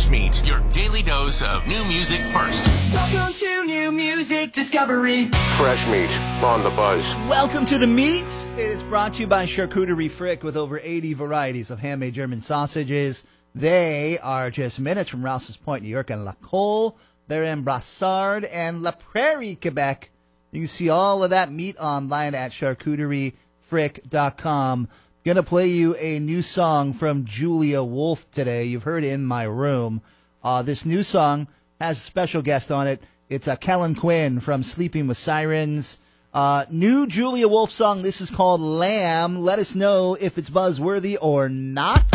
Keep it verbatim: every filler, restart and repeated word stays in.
Fresh Meat, your daily dose of new music first. Welcome to New Music Discovery. Fresh Meat on the buzz. Welcome to the meat. It is brought to you by Charcuterie Frick with over eighty varieties of handmade German sausages. They are just minutes from Rouse's Point, New York, and La Colle. They're in Brassard and La Prairie, Quebec. You can see all of that meat online at charcuterie frick dot com. Going to play you a new song from Julia Wolf today. You've heard it In My Room. Uh, this new song has a special guest on it. It's uh, Kellen Quinn from Sleeping with Sirens. Uh, new Julia Wolf song. This is called Lamb. Let us know if it's buzzworthy or not.